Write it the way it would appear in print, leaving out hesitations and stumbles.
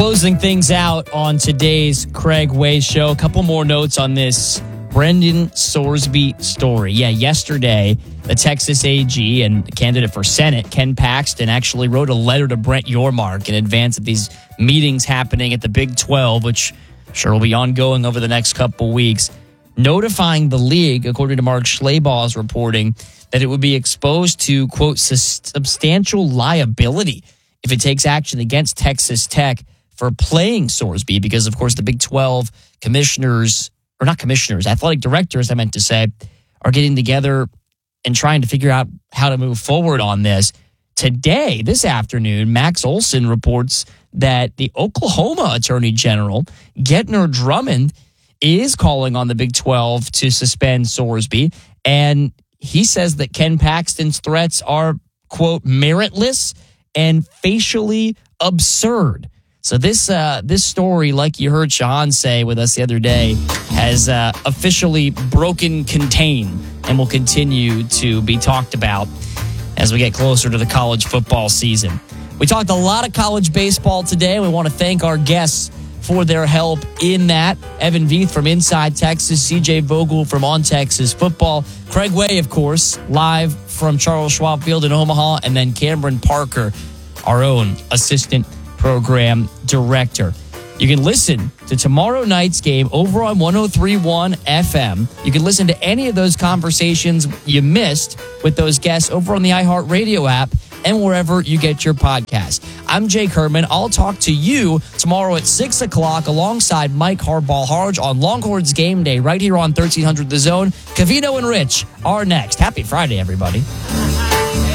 Closing things out on today's Craig Way Show. A couple more notes on this Brendan Sorsby story. Yeah, yesterday, the Texas AG and candidate for Senate, Ken Paxton, actually wrote a letter to Brent Yormark in advance of these meetings happening at the Big 12, which I'm sure will be ongoing over the next couple weeks, notifying the league, according to Mark Schlabach's reporting, that it would be exposed to, quote, substantial liability if it takes action against Texas Tech for playing Sorsby, because, of course, the Big 12 athletic directors, I meant to say, are getting together and trying to figure out how to move forward on this. Today, this afternoon, Max Olson reports that the Oklahoma Attorney General, Getner Drummond, is calling on the Big 12 to suspend Sorsby, and he says that Ken Paxton's threats are, quote, meritless and facially absurd. So this story, like you heard Shahan say with us the other day, has officially broken contain and will continue to be talked about as we get closer to the college football season. We talked a lot of college baseball today. We want to thank our guests for their help in that. Evan Veith from Inside Texas, CJ Vogel from On Texas Football, Craig Way, of course, live from Charles Schwab Field in Omaha, and then Cameron Parker, our own assistant program director. You can listen to tomorrow night's game over on 103.1 FM. You can listen to any of those conversations you missed with those guests over on the iHeartRadio app and wherever you get your podcast. I'm Jake Herman. I'll talk to you tomorrow at 6 o'clock alongside Mike Harbaugh-Harge on Longhorns Game Day right here on 1300 The Zone. Cavino and Rich are next. Happy Friday, everybody.